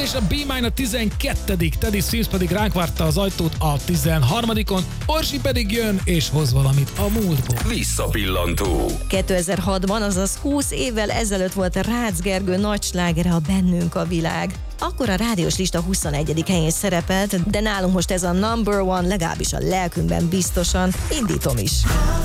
és a B-Mine a 12., Teddy Swims pedig ránk várta az ajtót a 13. Orsi pedig jön és hoz valamit a múltból. Visszapillantó. 2006-ban, azaz 20 évvel ezelőtt volt Rácz Gergő nagy slágere a Bennünk a világ. Akkor a rádiós lista 21. helyén szerepelt, de nálunk most ez a number one, legalábbis a lelkünkben biztosan. Indítom is.